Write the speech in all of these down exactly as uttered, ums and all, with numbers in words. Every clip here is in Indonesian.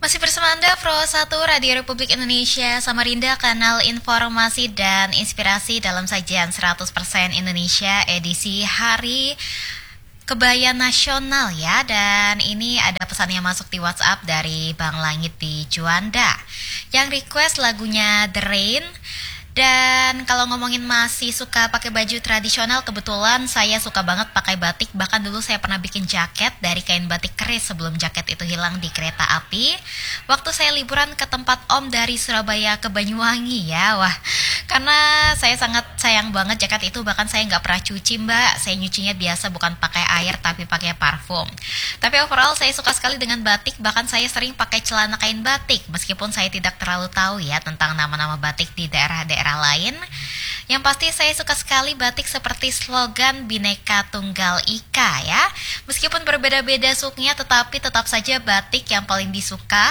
Masih bersama Anda, Pro satu Radio Republik Indonesia Samarinda, kanal informasi dan inspirasi dalam sajian seratus persen Indonesia edisi Hari Kebaya Nasional ya. Dan ini ada pesan yang masuk di WhatsApp dari Bang Langit di Juanda yang request lagunya The Rain. Dan kalau ngomongin masih suka pakai baju tradisional, kebetulan saya suka banget pakai batik. Bahkan dulu saya pernah bikin jaket dari kain batik keris sebelum jaket itu hilang di kereta api. Waktu saya liburan ke tempat Om dari Surabaya ke Banyuwangi ya. Wah, karena saya sangat sayang banget jaket itu. Bahkan saya nggak pernah cuci mbak. Saya nyucinya biasa, bukan pakai air tapi pakai parfum. Tapi overall saya suka sekali dengan batik. Bahkan saya sering pakai celana kain batik. Meskipun saya tidak terlalu tahu ya tentang nama-nama batik di daerah-daerah lain. Yang pasti saya suka sekali batik seperti slogan Bhinneka Tunggal Ika ya. Meskipun berbeda-beda suknya, tetapi tetap saja batik yang paling disuka.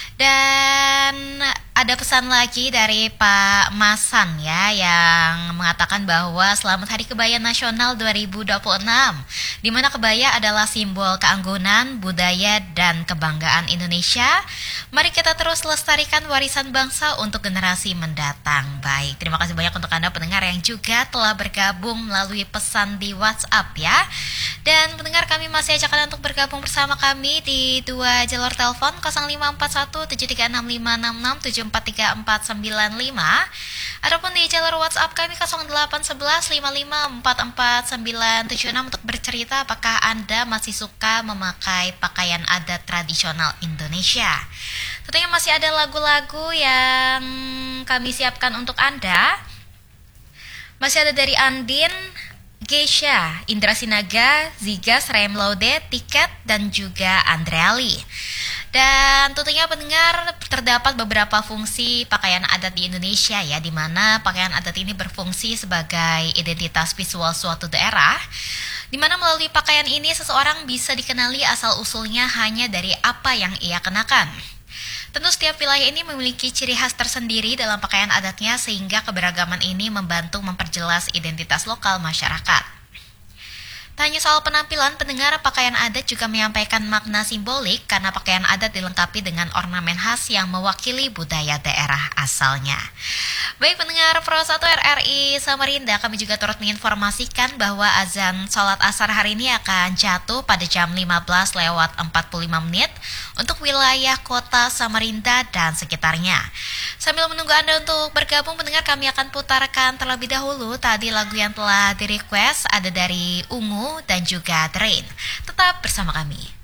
Dan ada pesan lagi dari Pak Masan ya, yang mengatakan bahwa selamat Hari Kebaya Nasional dua ribu dua puluh enam, di mana kebaya adalah simbol keanggunan, budaya, dan kebanggaan Indonesia. Mari kita terus lestarikan warisan bangsa untuk generasi mendatang. Baik, terima kasih banyak untuk Anda pendengar yang juga telah bergabung melalui pesan di WhatsApp ya. Dan pendengar, kami masih ajak Anda untuk bergabung bersama kami di dua jalur telepon nol lima empat satu tujuh tiga enam lima enam enam tujuh empat tiga empat sembilan lima, ataupun di jalur WhatsApp kami nol delapan satu satu lima lima empat empat sembilan tujuh enam untuk bercerita apakah Anda masih suka memakai pakaian adat tradisional Indonesia. Tentunya masih ada lagu-lagu yang kami siapkan untuk Anda. Masih ada dari Andin, Geisha, Indra Sinaga, Zigas, Rem Laude, Tiket, dan juga Andreali. Dan tentunya pendengar, terdapat beberapa fungsi pakaian adat di Indonesia ya, di mana pakaian adat ini berfungsi sebagai identitas visual suatu daerah, di mana melalui pakaian ini seseorang bisa dikenali asal-usulnya hanya dari apa yang ia kenakan. Tentu setiap wilayah ini memiliki ciri khas tersendiri dalam pakaian adatnya, sehingga keberagaman ini membantu memperjelas identitas lokal masyarakat. Tak hanya soal penampilan, pendengar, pakaian adat juga menyampaikan makna simbolik karena pakaian adat dilengkapi dengan ornamen khas yang mewakili budaya daerah asalnya. Baik pendengar Pro satu R R I Samarinda, kami juga turut menginformasikan bahwa azan sholat asar hari ini akan jatuh pada jam lima belas lewat empat puluh lima menit untuk wilayah kota Samarinda dan sekitarnya. Sambil menunggu Anda untuk bergabung, pendengar, kami akan putarkan terlebih dahulu tadi lagu yang telah di-request, ada dari Ungu dan juga The Rain. Tetap bersama kami.